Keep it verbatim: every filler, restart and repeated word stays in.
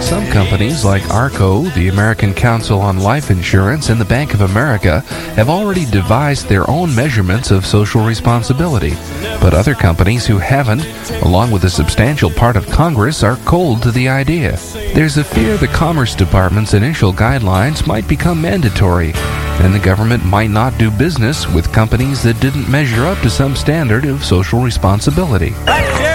Some companies like ARCO, the American Council on Life Insurance, and the Bank of America have already devised their own measurements of social responsibility. But other companies who haven't, along with a substantial part of Congress, are cold to the idea. There's a fear the Commerce Department's initial guidelines might become mandatory, and the government might not do business with companies that didn't measure up to some standard of social responsibility.